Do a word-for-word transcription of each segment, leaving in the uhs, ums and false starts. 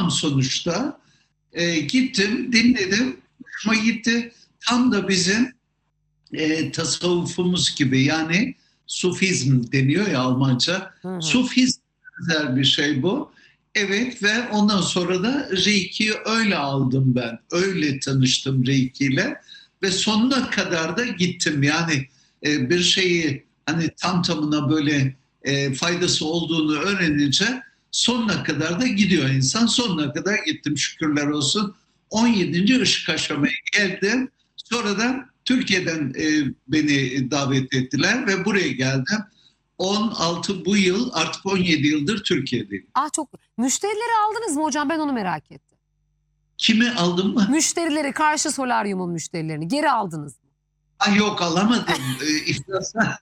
tamam sonuçta. E, gittim, dinledim, hoşuma gitti. Tam da bizim e, tasavvufumuz gibi, yani Sufizm deniyor ya Almanca. Hı hı. Sufizm güzel bir şey bu. Evet, ve ondan sonra da Reiki'yi öyle aldım ben. Öyle tanıştım Reiki ile ve sonuna kadar da gittim. Yani e, bir şeyi hani tam tamına böyle e, faydası olduğunu öğrenince sonuna kadar da gidiyor insan. Sonuna kadar gittim, şükürler olsun. on yedinci ışık aşamaya geldim. Sonradan Türkiye'den e, beni davet ettiler ve buraya geldim. on altı bu yıl, artık on yedi yıldır Türkiye'deyim. Ah çok. Müşterileri aldınız mı hocam? Ben onu merak ettim. Kimi aldım mı? Müşterileri, karşı solaryumun müşterilerini geri aldınız mı? Ay yok, alamadım. Ee, iflasdan.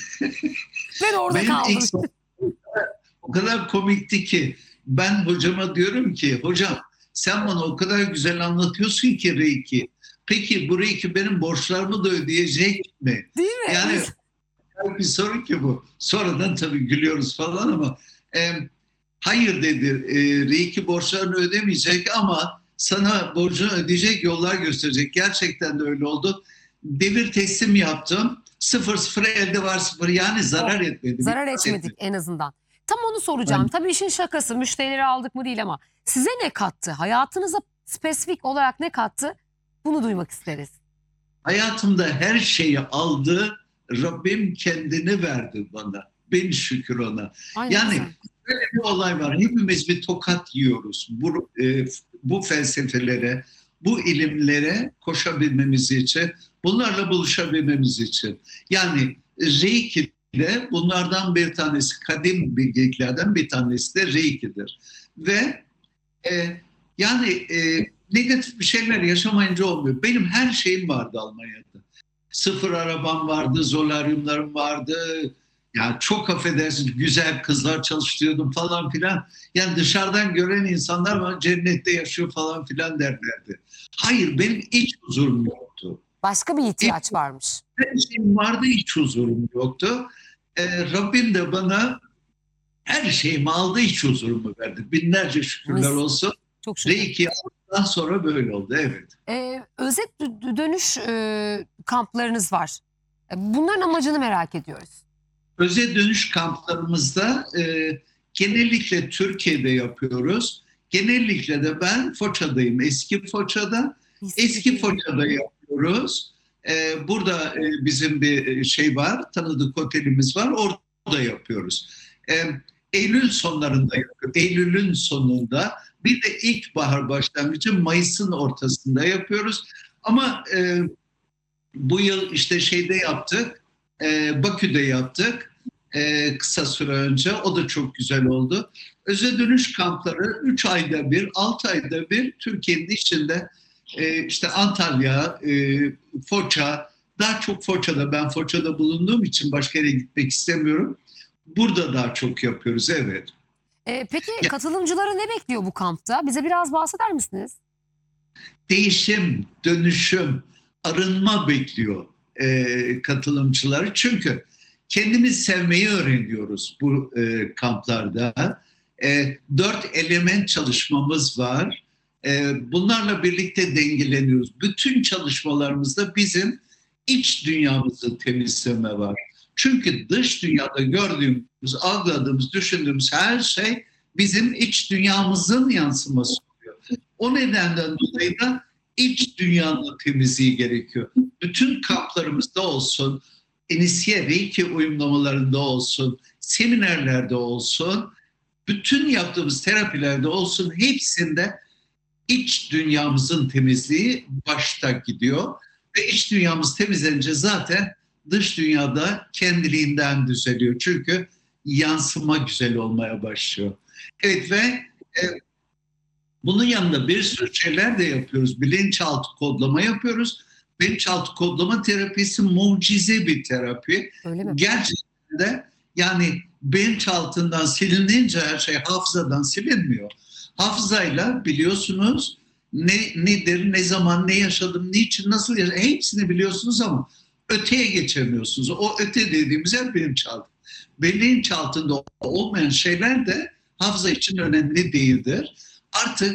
Ben orada Benim kaldım. ilk son- o kadar komikti ki ben hocama diyorum ki, hocam sen bana o kadar güzel anlatıyorsun ki Reiki. Peki bu Reiki benim borçlarımı da ödeyecek mi? Değil mi? Yani bir soru ki bu. Sonradan tabii gülüyoruz falan ama e, hayır dedi, e, Reiki borçlarını ödemeyecek ama sana borcunu ödeyecek yollar gösterecek. Gerçekten de öyle oldu. Devir teslim yaptım. Sıfır sıfır elde var sıfır, yani zarar etmedi. Zarar İflas etmedik etmedi. en azından. Tam onu soracağım. Ben- Tabii işin şakası, müşterileri aldık mı değil ama size ne kattı? Hayatınıza spesifik olarak ne kattı? Bunu duymak isteriz. Hayatımda her şeyi aldı. Rabbim kendini verdi bana. Bin şükür ona. Aynen Yani güzel. böyle bir olay var. Hepimiz bir tokat yiyoruz. Bu, e, bu felsefelere, bu ilimlere koşabilmemiz için, bunlarla buluşabilmemiz için. Yani Reiki de bunlardan bir tanesi, kadim bilgeliklerden bir tanesi de Reiki'dir. Ve e, yani e, negatif bir şeyler yaşamayınca olmuyor. Benim her şeyim vardı Almanya'da. Sıfır arabam vardı, zolaryumlarım vardı. Ya çok affedersiniz, güzel kızlar çalıştırıyordum falan filan. Yani dışarıdan gören insanlar var, cennette yaşıyor falan filan derlerdi. Hayır, benim iç huzurum yoktu. Başka bir ihtiyaç varmış. Her şeyim vardı, iç huzurum yoktu. Ee, Rabbim de bana her şeyimi aldı, iç huzurumu verdi. Binlerce şükürler Mis. olsun. Çok şükür. Reiki aldıktan sonra böyle oldu, evet. Ee, özet dö- dönüş e, kamplarınız var. E, Bunların amacını merak ediyoruz. Özel dönüş kamplarımızda e, genellikle Türkiye'de yapıyoruz. Genellikle de ben Foça'dayım, eski Foça'da. Eski Foça'da yapıyoruz. E, burada e, bizim bir şey var, tanıdık otelimiz var, orada yapıyoruz. E, Eylül sonlarında yapıyoruz. Eylül'ün sonunda, bir de ilkbahar başlangıcı Mayıs'ın ortasında yapıyoruz. Ama e, bu yıl işte şeyde yaptık, e, Bakü'de yaptık e, kısa süre önce. O da çok güzel oldu. Özel dönüş kampları üç ayda bir, altı ayda bir Türkiye'nin içinde e, işte Antalya, e, Foça, daha çok Foça'da, ben Foça'da bulunduğum için başka yere gitmek istemiyorum. Burada daha çok yapıyoruz, evet. E, peki Ya, katılımcıları ne bekliyor bu kampta? Bize biraz bahseder misiniz? değişim, dönüşüm, arınma bekliyor e, katılımcıları. Çünkü kendimizi sevmeyi öğreniyoruz bu e, kamplarda. E, dört element çalışmamız var. E, bunlarla birlikte dengeleniyoruz. Bütün çalışmalarımızda bizim iç dünyamızı temizleme var. Çünkü dış dünyada gördüğümüz, algıladığımız, düşündüğümüz her şey bizim iç dünyamızın yansıması oluyor. O nedenden dolayı da iç dünyanın temizliği gerekiyor. Bütün kamplarımızda olsun, inisiye Reiki uyumlamalarında olsun, seminerlerde olsun, bütün yaptığımız terapilerde olsun, hepsinde iç dünyamızın temizliği başta gidiyor. Ve iç dünyamız temizlenince zaten dış dünyada kendiliğinden düzeliyor. Çünkü yansıma güzel olmaya başlıyor. Evet, ve e, bunun yanında bir sürü şeyler de yapıyoruz. Bilinçaltı kodlama yapıyoruz. Bilinçaltı kodlama terapisi mucize bir terapi. Öyle mi? Gerçekten de yani bilinçaltından silinince her şey hafızadan silinmiyor. Hafızayla biliyorsunuz ne nedir, ne zaman, ne yaşadım, niçin, nasıl yaşadım, hepsini biliyorsunuz ama öteye geçemiyorsunuz. O öte dediğimiz yer bilinçaltı. Bilinçaltında olmayan şeyler de hafıza için önemli değildir. Artık